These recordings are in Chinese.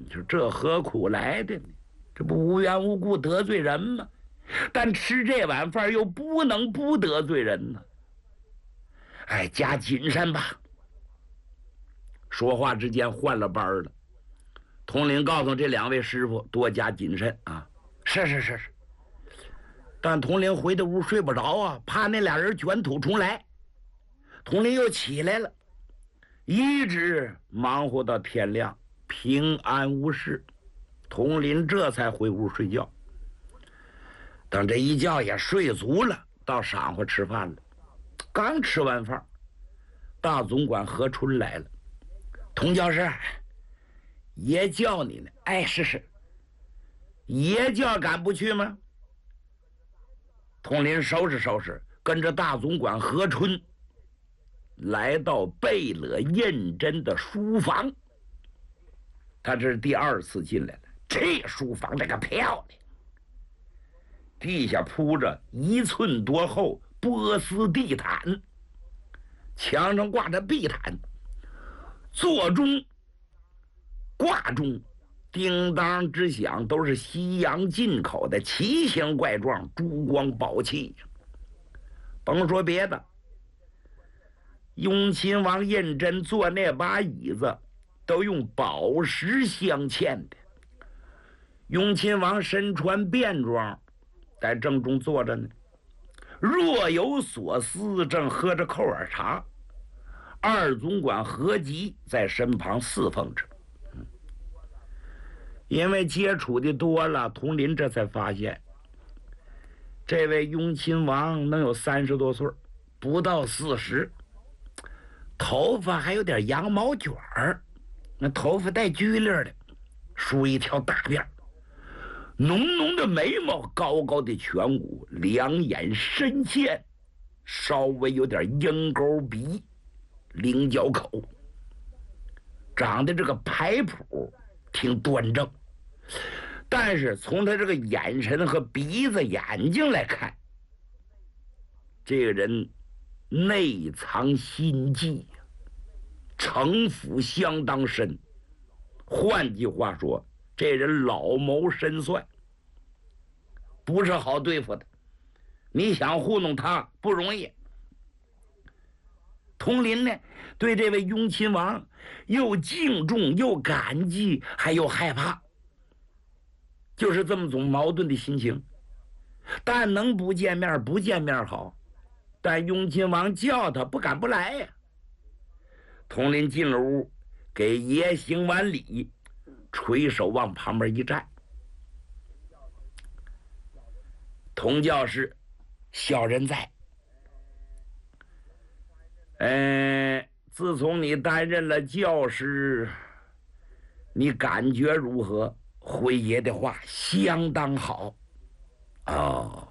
你说这何苦来的呢？这不无缘无故得罪人吗？但吃这碗饭又不能不得罪人呢。哎，加谨慎吧。说话之间换了班了。统领告诉这两位师傅多加谨慎啊。是。但统领回的屋睡不着啊，怕那俩人卷土重来。统领又起来了，一直忙活到天亮，平安无事。统领这才回屋睡觉。等这一觉也睡足了，到晌午吃饭了。刚吃完饭，大总管何春来了。童教师，爷叫你呢。哎，是，爷叫敢不去吗？统领收拾，跟着大总管何春来到贝勒胤禛的书房。他这是第2次进来了。这书房这个漂亮，地下铺着1寸多厚波斯地毯，墙上挂着壁毯，座中挂中叮当之响，都是西洋进口的奇形怪状珠光宝气。甭说别的，雍亲王胤禛坐那把椅子都用宝石镶嵌的。雍亲王身穿便装，在正中坐着呢，若有所思，正喝着扣耳茶。二总管何吉在身旁侍奉着。因为接触的多了，统领这才发现，这位雍亲王能有30多岁，不到40，头发还有点羊毛卷儿，那头发带拘溜的，梳一条大辫，浓浓的眉毛，高高的颧骨，两眼深陷，稍微有点鹰钩鼻，菱角口，长得这个牌谱挺端正，但是从他这个眼神和鼻子眼睛来看，这个人内藏心计，城府相当深。换句话说，这人老谋深算，不是好对付的。你想糊弄他不容易。统领呢，对这位雍亲王又敬重又感激，还又害怕，就是这么种矛盾的心情。但能不见面不见面好，但雍亲王叫他不敢不来呀。统领进了屋，给爷行完礼，垂手往旁边一站。童教师，小人在。自从你担任了教师，你感觉如何？回爷的话，相当好。哦，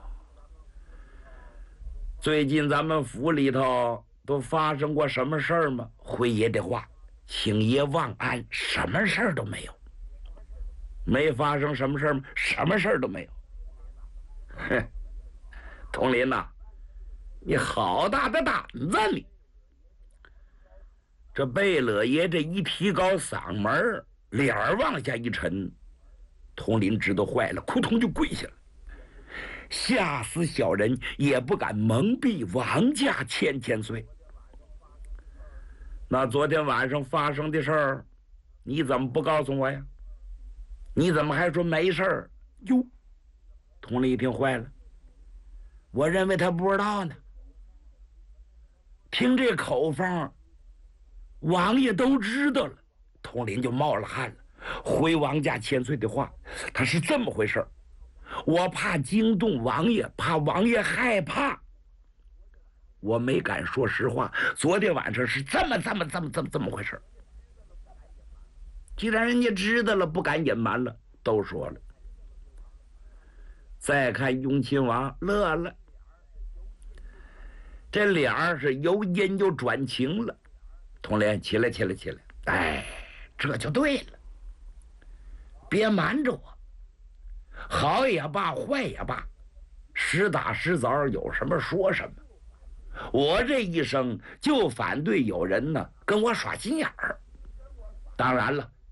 最近咱们府里头都发生过什么事儿吗？回爷的话，请爷望安，什么事儿都没有。没发生什么事儿吗？什么事儿都没有。哼，统领呐，你好大的胆子你！这贝勒爷这一提高嗓门，脸儿往下一沉，统领知道坏了，扑通就跪下了。吓死小人也不敢蒙蔽王家千岁。那昨天晚上发生的事儿，你怎么不告诉我呀？你怎么还说没事儿？哟，统领一听坏了，我认为他不知道呢。听这口风，王爷都知道了。统领就冒了汗了，回王家千岁的话，他是这么回事儿。我怕惊动王爷，怕王爷害怕，我没敢说实话。昨天晚上是这么回事。既然人家知道了，不敢隐瞒了，都说了。再看雍亲王乐了，这脸儿是由阴又转晴了。统领，起来！哎，这就对了，别瞒着我。好也罢，坏也罢，实打实早，有什么说什么。我这一生就反对有人呢跟我耍心眼儿。当然了，